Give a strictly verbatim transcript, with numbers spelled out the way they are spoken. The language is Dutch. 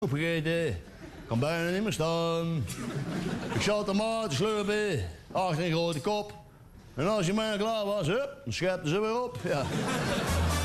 Vergeten. Kan bijna niet meer staan. Ik zat de maat te slurpen. Achter een grote kop. En als je mij klaar was, hup, dan schepte ze weer op. Ja.